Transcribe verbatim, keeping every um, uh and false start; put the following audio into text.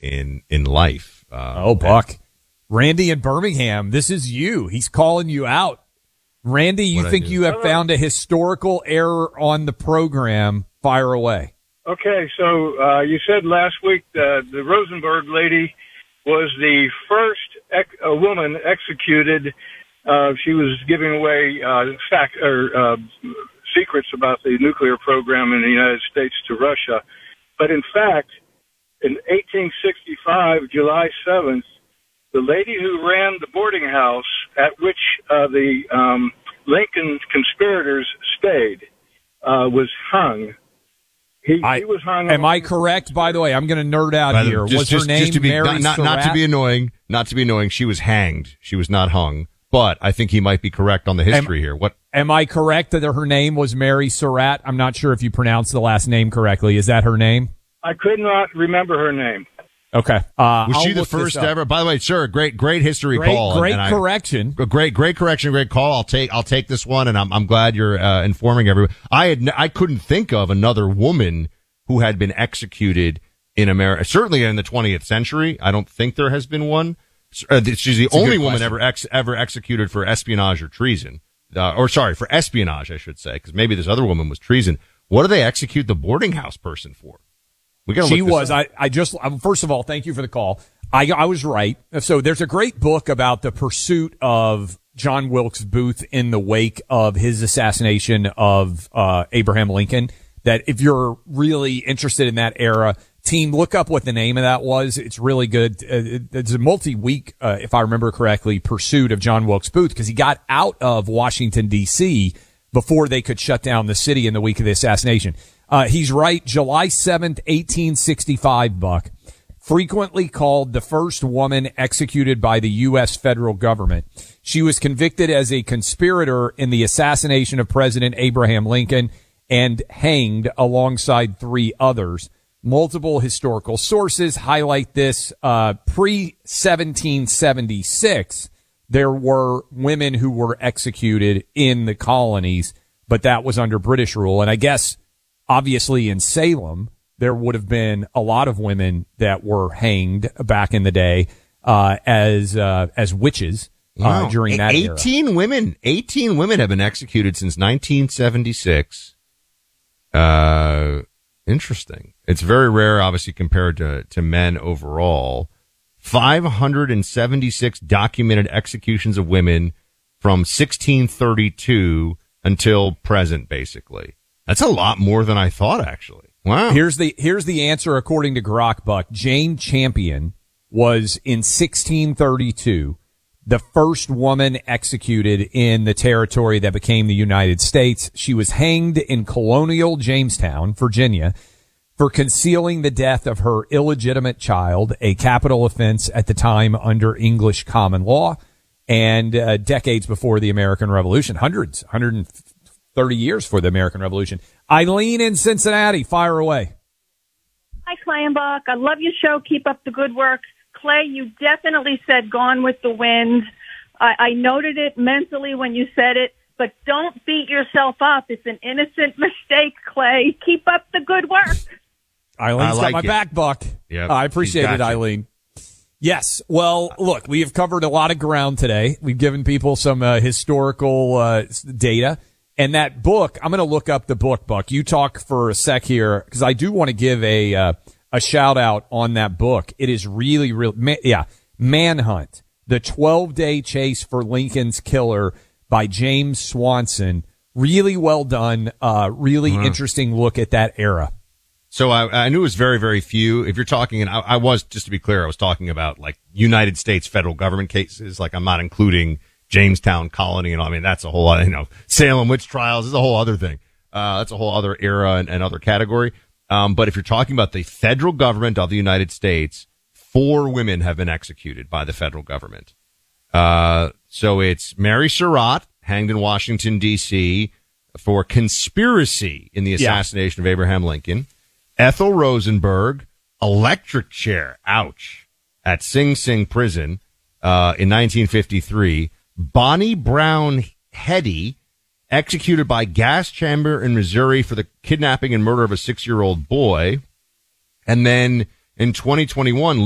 in in life. Uh, oh, Buck. Randy in Birmingham, this is you. He's calling you out. Randy, you think you have found a historical error on the program. Fire away. Okay, so uh, you said last week uh, the Rosenberg lady was the first ec- a woman executed. Uh, she was giving away uh, fact or uh, secrets about the nuclear program in the United States to Russia. But in fact, in eighteen sixty-five, July seventh, the lady who ran the boarding house at which uh, the um, Lincoln conspirators stayed uh, was hung. He, I, he was hung. Am I correct? By the way, I'm going to nerd out here. Just, was just, her name just to be, Mary not, not, not to be annoying? Not to be annoying. She was hanged. She was not hung. But I think he might be correct on the history am, here. What? Am I correct that her name was Mary Surratt? I'm not sure if you pronounced the last name correctly. Is that her name? I could not remember her name. Okay. Uh, was I'll she the look first ever? By the way, sir, great, great history great, call. Great and, and correction. I, great, great correction. Great call. I'll take, I'll take this one, and I'm, I'm glad you're uh, informing everyone. I had, I couldn't think of another woman who had been executed in America. Certainly in the twentieth century, I don't think there has been one. Uh, she's the That's only woman ever ex, ever executed for espionage or treason, uh, or sorry, for espionage, I should say, because maybe this other woman was treason. What do they execute the boarding house person for? We got. She was. I, I just. Um, first of all, thank you for the call. I, I was right. So there's a great book about the pursuit of John Wilkes Booth in the wake of his assassination of uh, Abraham Lincoln. That if you're really interested in that era, team, look up what the name of that was. It's really good. Uh, it's a multi-week, uh, if I remember correctly, pursuit of John Wilkes Booth because he got out of Washington, D C before they could shut down the city in the week of the assassination. Uh, he's right. July seventh, eighteen sixty-five, Buck, frequently called the first woman executed by the U S federal government. She was convicted as a conspirator in the assassination of President Abraham Lincoln and hanged alongside three others. Multiple historical sources highlight this. Uh, pre seventeen seventy-six, there were women who were executed in the colonies, but that was under British rule. And I guess, obviously, in Salem, there would have been a lot of women that were hanged back in the day uh, as uh, as witches uh, wow. during that era. eighteen women, eighteen women have been executed since nineteen seventy-six. Uh, interesting. It's very rare, obviously, compared to, to men overall. five hundred seventy-six documented executions of women from sixteen thirty-two until present, basically. That's a lot more than I thought, actually. Wow. Here's the, here's the answer according to Grok Buck. Jane Champion was in sixteen thirty-two the first woman executed in the territory that became the United States. She was hanged in colonial Jamestown, Virginia, for concealing the death of her illegitimate child, a capital offense at the time under English common law, and uh, decades before the American Revolution, hundreds, one hundred thirty years for the American Revolution. Eileen in Cincinnati, fire away. Hi, Clay and Buck. I love your show. Keep up the good work. Clay, you definitely said Gone with the Wind. I, I noted it mentally when you said it, but don't beat yourself up. It's an innocent mistake, Clay. Keep up the good work. Eileen's like got my it. back, Buck. Yep, I appreciate it, you. Eileen. Yes. Well, look, we have covered a lot of ground today. We've given people some uh, historical uh, data. And that book, I'm going to look up the book, Buck. You talk for a sec here, because I do want to give a uh, a shout out on that book. It is really, really, ma- yeah, Manhunt, the twelve-day chase for Lincoln's killer by James Swanson. Really well done. Uh, really Wow. interesting look at that era. So I, I knew it was very, very few. If you're talking, and I, I was, just to be clear, I was talking about like United States federal government cases. Like I'm not including Jamestown colony and all. I mean, that's a whole other, you know, Salem witch trials is a whole other thing. Uh, that's a whole other era and, and other category. Um, but if you're talking about the federal government of the United States, four women have been executed by the federal government. Uh, so it's Mary Surratt, hanged in Washington, D C for conspiracy in the assassination yeah. of Abraham Lincoln. Ethel Rosenberg, electric chair, ouch, at Sing Sing prison, uh, in nineteen fifty-three. Bonnie Brown Heady, executed by gas chamber in Missouri for the kidnapping and murder of a six-year-old boy. And then in twenty twenty-one,